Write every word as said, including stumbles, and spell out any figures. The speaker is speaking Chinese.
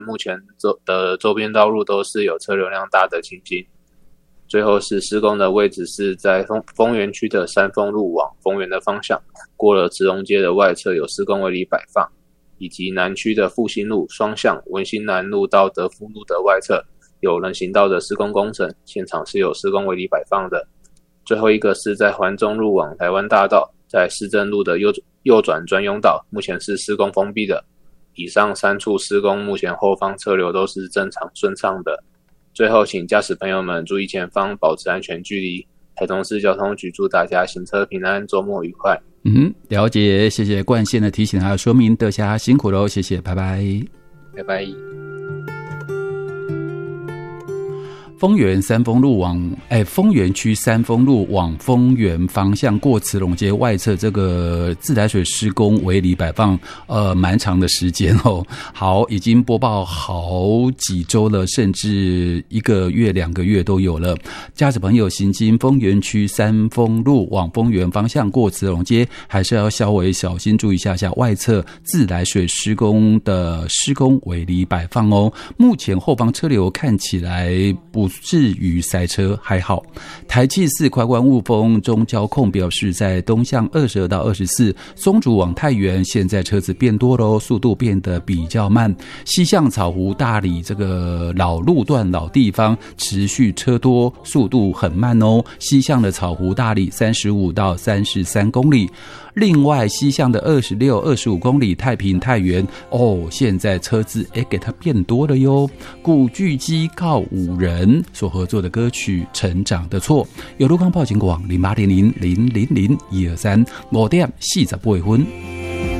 目前的周边道路都是有车流量大的情形。最后是施工的位置是在丰丰原区的三丰路往丰原的方向，过了慈荣街的外侧有施工围篱摆放，以及南区的复兴路双向文心南路到德福路的外侧有人行道的施工工程，现场是有施工围篱摆放的。最后一个是在环中路往台湾大道，在市政路的右右转专用道，目前是施工封闭的。以上三处施工，目前后方车流都是正常顺畅的。最后，请驾驶朋友们注意前方，保持安全距离。台中市交通局祝大家行车平安，周末愉快。 嗯，了解，谢谢冠宪的提醒还有说明，德霞辛苦喽，谢谢，拜拜， 拜拜。 丰原三丰路往哎，丰原区三丰路往丰原方向过慈荣街外侧这个自来水施工围篱摆放，呃，蛮长的时间哦。好，已经播报好几周了，甚至一个月、两个月都有了。驾驶朋友行经丰原区三丰路往丰原方向过慈荣街，还是要稍微小心注意一下下外侧自来水施工的施工围篱摆放哦。目前后方车流看起来不至于塞车，还好。台七四快关雾峰中交控表示，在东向二十二到二十四松竹往太原，现在车子变多咯，速度变得比较慢。西向草湖大里这个老路段老地方持续车多，速度很慢哦。西向的草湖大里三十五到三十三公里。另外西向的二十六、二十五公里太平太原哦，现在车子也给它变多了哟。古巨基告五人所合作的歌曲《成长的错》，有路况报警网零八零零零零零一二三五点四十八分。